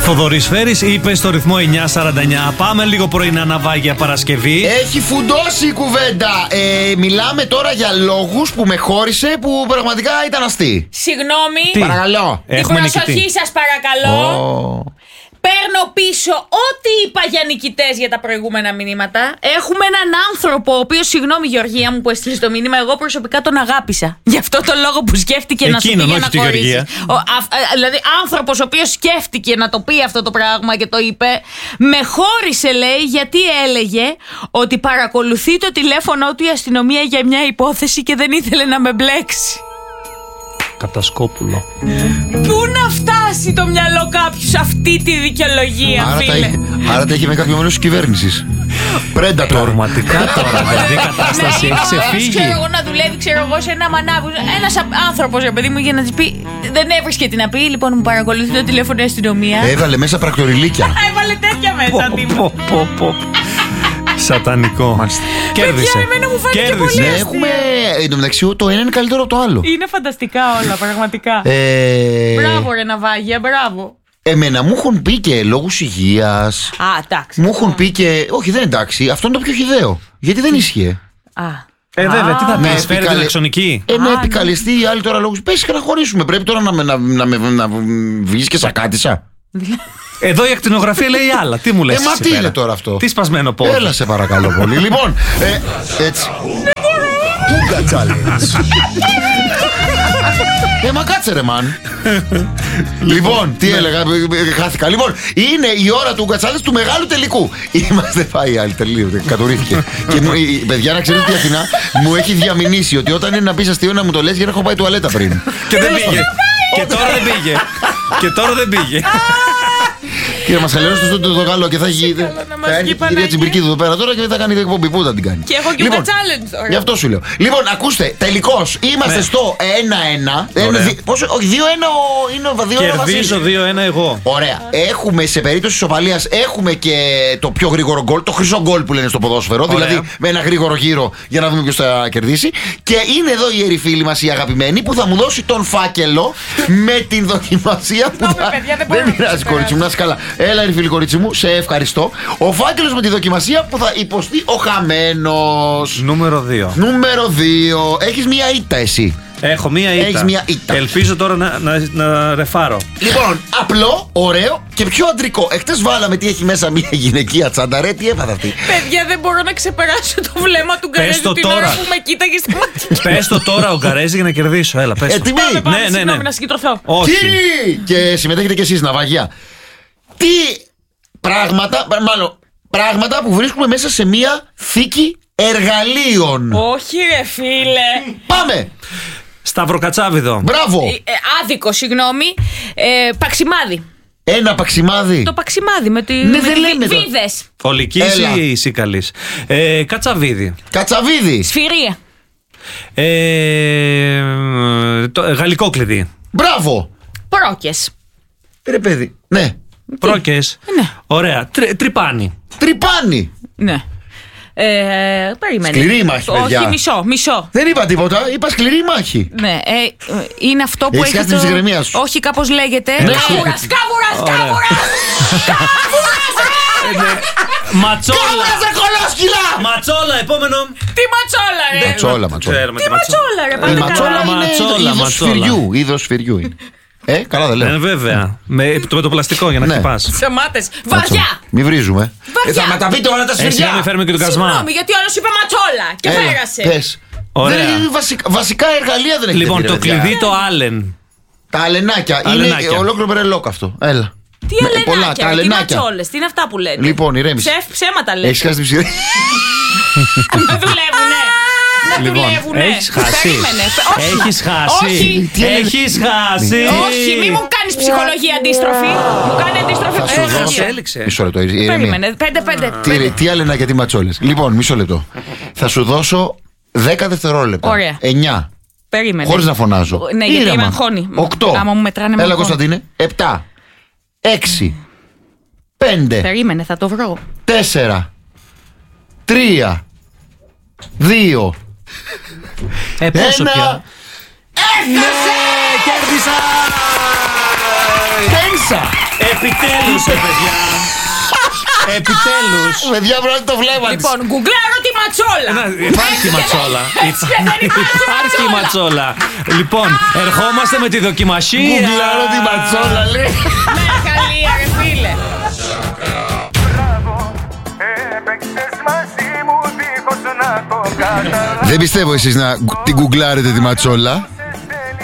Θοδωρής Φέρης είπε στο ρυθμό 949. Πάμε λίγο πρωινά ναυάγια Παρασκευή. Έχει φουντώσει η κουβέντα. Μιλάμε τώρα για λόγους που με χώρισε, που πραγματικά ήταν αστεί. Συγγνώμη. Παρακαλώ. Την προσοχή σας παρακαλώ. Παίρνω πίσω ό,τι είπα για νικητές για τα προηγούμενα μηνύματα. Έχουμε έναν άνθρωπο, ο οποίος, συγγνώμη Γεωργία μου που έστειλε το μήνυμα, εγώ προσωπικά τον αγάπησα. Γι' αυτό το λόγο που σκέφτηκε να σου πει για να χωρίσεις. Δηλαδή άνθρωπος ο οποίος σκέφτηκε να το πει αυτό το πράγμα και το είπε, με χώρισε λέει γιατί έλεγε ότι παρακολουθεί το τηλέφωνο του η αστυνομία για μια υπόθεση και δεν ήθελε να με μπλέξει. Κατασκόπουλο. Πού να φτάσει το μυαλό κάποιου σε αυτή τη δικαιολογία, φίλε. Άρα τα έχει με κάποιο μέλος της κυβέρνησης. Predator. Πραγματικά τώρα, δηλαδή η κατάσταση έχει ξεφύγει. Ξέρω εγώ να δουλεύει, ξέρω εγώ σε ένα μανάβι. Ένας άνθρωπος, ρε παιδί μου, για να της πει. Δεν έβρισκε τι να πει, λοιπόν μου παρακολουθεί το τηλέφωνο η αστυνομία. Έβαλε μέσα πρακτοριλίκια. Έβαλε τέτοια μέσα, Τίμο. Σατανικό. Κέρδισε. Εμένα μου φάνηκε πολύ αστείο. Έχουμε. Εν τω μεταξύ, το ένα είναι καλύτερο από το άλλο. Είναι φανταστικά όλα, πραγματικά. Μπράβο, ρε ναυάγια, μπράβο. Εμένα μου έχουν πει και λόγους υγείας. Α, εντάξει. Μου έχουν πει και. Όχι, δεν εντάξει. Αυτό είναι το πιο χυδαίο. Γιατί δεν ίσχυε. Βέβαια, τι θα πει, φέρει την εξονική. Να επικαλεστεί οι άλλοι τώρα λόγους. Πες και να χωρίσουμε. Πρέπει τώρα να βγεις και σακάτισα. Εδώ η ακτινογραφία λέει άλλα. Τι μου λες? Μα τι είναι τώρα αυτό? Τι σπασμένο πόδι. Έλα σε παρακαλώ πολύ. Λοιπόν, έτσι. Τούγκα τσάλεντς. Μα κάτσε ρε μαν. Λοιπόν, τι έλεγα, χάθηκα. Λοιπόν, είναι η ώρα του Γκατσάλες του μεγάλου τελικού. Είμαστε πάει άλλη τελείωτε, κατουρήθηκε. Και παιδιά να ξέρετε τι Αθηνά μου έχει διαμηνήσει ότι όταν είναι να πεις αστείο να μου το λες γιατί έχω πάει τουαλέτα πριν. Και δεν πήγε. Και τώρα δεν πήγε. Και τώρα δεν πήγε. Κύριε Μασχαλέρο, στο στούντιο το Γάλλο και θα έχει. Θα έρθει η κυρία Τσιμπυρκίδου εδώ πέρα τώρα και θα κάνει εκπομπή. Πού θα την κάνει? Και έχω και ένα challenge τώρα. Γι' αυτό σου λέω. Λοιπόν, ακούστε, τελικώς είμαστε στο 1-1. Πόσο? Όχι, 2-1 είναι ο Βαδιόρα. Κερδίζω 2-1 εγώ. Ωραία. Έχουμε σε περίπτωση ισοπαλίας έχουμε και το πιο γρήγορο γκολ, το χρυσό γκολ που λένε στο ποδόσφαιρο. Δηλαδή με ένα γρήγορο γύρο για να δούμε ποιος θα κερδίσει. Και είναι εδώ η ερυφίλη μας η αγαπημένη που θα μου δώσει τον φάκελο με την δοκιμασία που θα. Δεν πειράζει, κορίτσι μου, να είσαι καλά. Έλα, ρε φίλη κορίτσι μου, σε ευχαριστώ. Ο φάκελος με τη δοκιμασία που θα υποστεί ο χαμένος. Νούμερο 2. Νούμερο 2. Έχεις μία ήττα εσύ. Έχω μία ήττα. Έχεις μία ήττα. Ελπίζω τώρα να ρεφάρω. Λοιπόν, απλό, ωραίο και πιο αντρικό. Εχθές βάλαμε τι έχει μέσα μία γυναικεία τσάντα. Ρε, τι έπαθα αυτή. Παιδιά, δεν μπορώ να ξεπεράσω το βλέμμα του Γκαρέζη την ώρα που με κοίταγε στη μάτια. Πες το τώρα ο Γκαρέζη για να κερδίσω. Έλα, πες το. Ναι. Να συγκεντρωθώ. Όχι. Και συμμετέχετε κι εσείς, ναυαγιά. Τι πράγματα που βρίσκουμε μέσα σε μία θήκη εργαλείων. Όχι ρε φίλε. Πάμε. Σταυροκατσάβιδο. Μπράβο. Άδικο, συγγνώμη. Παξιμάδι. Ένα παξιμάδι. Το παξιμάδι με τις βίδες. Ολικής ή Σίκαλης? Κατσαβίδι. Κατσαβίδι. Σφυρία. Γαλλικό κλειδί. Μπράβο. Πρόκες. Ρε παιδί. Ναι. Πρόκες. Ναι. Ωραία. Τρυπάνι. Τρυπάνι. Ναι. Περίμενε. Σκληρή μάχη, παιδιά. Όχι, μισό. Δεν είπα τίποτα, είπα σκληρή μάχη. Ναι, είναι αυτό που έχει. Έχεις ηρεμία σου. Όχι, κάπως λέγεται. Κάβουρας. Ματσόλα. Ματσόλα, επόμενο. Τι ματσόλα, ρε. Ματσόλα. Τι ματσόλα, ρε. Η ματσόλα είναι είδος σφυριού. Είδος σφυριού είναι. Καλά δεν λέω. Βέβαια. Με το πλαστικό για να χτυπάς. Σταμάτες. Βαριά. Μη βρίζουμε. Βαριά. Θα με τα πείτε όλα τα σφυριά. Εσύ να μην φέρουμε και τον κασμά. Συγγνώμη, γιατί όλος είπε ματσόλα και πέρασε. Πες. Ωραία. Βασικά εργαλεία δεν έχει. Λοιπόν, το κλειδί το Άλεν. Τα αλενάκια. Είναι ολόκληρο μπερελόκ αυτό. Έλα. Τι αλενάκια, τι ματσόλες, τι είναι αυτά που λένε. Λοιπόν, ηρέμησε. Ψέματα λένε. Έχεις χάσει την ψυχή. Δεν δουλεύουνε. Λοιπόν, έχεις χάσει. Έχεις χάσει. Όχι, μη μου κάνεις ψυχολογία αντίστροφη. Μου κάνει αντίστροφη ψυχολογία. Μισό λεπτό. Περίμενε, 5. Τι αλενάκια, τι ματσόλες. Λοιπόν, μισό λεπτό. Θα σου δώσω 10 δευτερόλεπτα. Ωραία. 9. Περίμενε. Χωρίς να φωνάζω. Ναι, γιατί με αγχώνει. 8. Άμα μου μετράνε με Έλα, αγχώνει. Κωνσταντίνε. 7. 6. 5. Περίμενε, θα το βρω. 4. 3. 2. Πόσο πια? Έχασε! Κέρδισα! Τένσα! Επιτέλους, παιδιά. Επιτέλους. Παιδιά, πρέπει το βλέμμα της. Λοιπόν, γκουγκλάρω τη ματσόλα. Υπάρχει η ματσόλα. Έτσι και δεν Υπάρχει η ματσόλα. Λοιπόν, ερχόμαστε με τη δοκιμασία. Γκουγκλάρω τη ματσόλα, λέει. Μεγαλεία, ρε φίλε. Δεν πιστεύω εσείς να την γκουγκλάρετε τη ματσόλα.